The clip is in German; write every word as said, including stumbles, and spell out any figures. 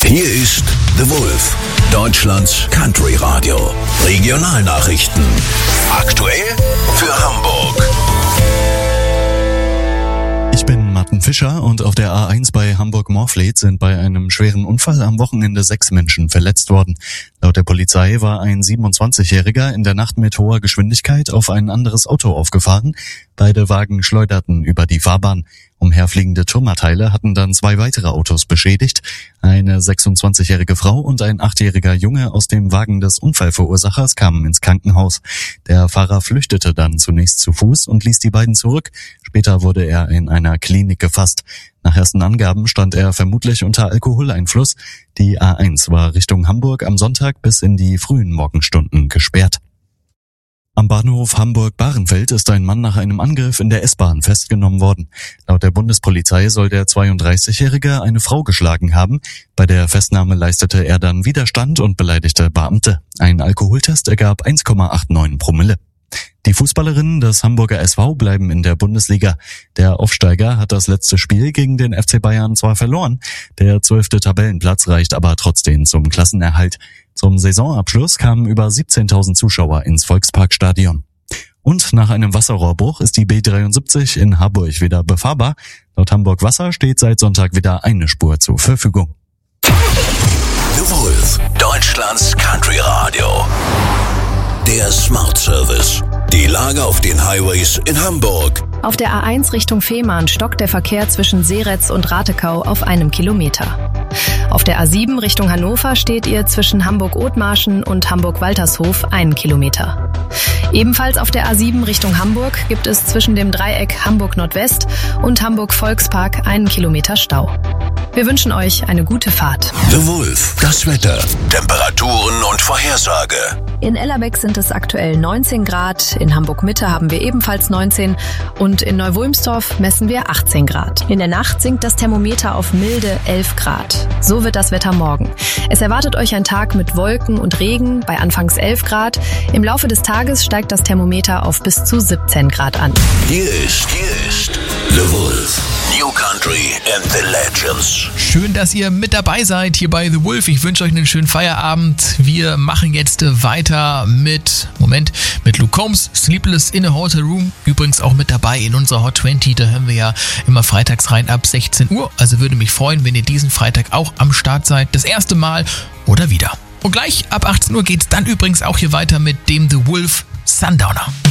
Hier ist The Wolf, Deutschlands Country Radio. Regionalnachrichten. Aktuell für Hamburg. Ich bin Martin Fischer und auf der A eins bei Hamburg-Morfleet sind bei einem schweren Unfall am Wochenende sechs Menschen verletzt worden. Laut der Polizei war ein siebenundzwanzigjähriger in der Nacht mit hoher Geschwindigkeit auf ein anderes Auto aufgefahren. Beide Wagen schleuderten über die Fahrbahn. Umherfliegende Trümmerteile hatten dann zwei weitere Autos beschädigt. Eine sechsundzwanzigjährige Frau und ein achtjähriger Junge aus dem Wagen des Unfallverursachers kamen ins Krankenhaus. Der Fahrer flüchtete dann zunächst zu Fuß und ließ die beiden zurück. Später wurde er in einer Klinik gefasst. Nach ersten Angaben stand er vermutlich unter Alkoholeinfluss. Die A eins war Richtung Hamburg am Sonntag bis in die frühen Morgenstunden gesperrt. Am Bahnhof Hamburg-Bahrenfeld ist ein Mann nach einem Angriff in der S-Bahn festgenommen worden. Laut der Bundespolizei soll der zweiunddreißigjährige eine Frau geschlagen haben. Bei der Festnahme leistete er dann Widerstand und beleidigte Beamte. Ein Alkoholtest ergab eins Komma neunundachtzig Promille. Die Fußballerinnen des Hamburger S V bleiben in der Bundesliga. Der Aufsteiger hat das letzte Spiel gegen den F C Bayern zwar verloren, der zwölfte Tabellenplatz reicht aber trotzdem zum Klassenerhalt. Zum Saisonabschluss kamen über siebzehntausend Zuschauer ins Volksparkstadion. Und nach einem Wasserrohrbruch ist die B dreiundsiebzig in Harburg wieder befahrbar. Laut Hamburg Wasser steht seit Sonntag wieder eine Spur zur Verfügung. The Wolf, Deutschlands Country Radio. Der Smart Service. Die Lage auf den Highways in Hamburg. Auf der A eins Richtung Fehmarn stockt der Verkehr zwischen Seretz und Ratekau auf einem Kilometer. Auf der A sieben Richtung Hannover steht ihr zwischen Hamburg-Othmarschen und Hamburg-Waltershof einen Kilometer. Ebenfalls auf der A sieben Richtung Hamburg gibt es zwischen dem Dreieck Hamburg-Nordwest und Hamburg-Volkspark einen Kilometer Stau. Wir wünschen euch eine gute Fahrt. The Wolf, das Wetter, Temperaturen und Vorhersage. In Ellerbeck sind es aktuell neunzehn Grad, in Hamburg-Mitte haben wir ebenfalls neunzehn und in Neu-Wulmstorf messen wir achtzehn Grad. In der Nacht sinkt das Thermometer auf milde elf Grad. So wird das Wetter morgen. Es erwartet euch ein Tag mit Wolken und Regen bei anfangs elf Grad. Im Laufe des Tages steigt das Thermometer auf bis zu siebzehn Grad an. Hier ist, hier ist The Wolf, New Country and the Legends. Schön, dass ihr mit dabei seid hier bei The Wolf. Ich wünsche euch einen schönen Feierabend. Wir machen jetzt weiter mit, Moment, mit Luke Combs, Sleepless in a Hotel Room. Übrigens auch mit dabei in unserer Hot zwanzig. Da hören wir ja immer freitags rein ab sechzehn Uhr. Also würde mich freuen, wenn ihr diesen Freitag auch am Start seid. Das erste Mal oder wieder. Und gleich ab achtzehn Uhr geht's dann übrigens auch hier weiter mit dem The Wolf Sundowner.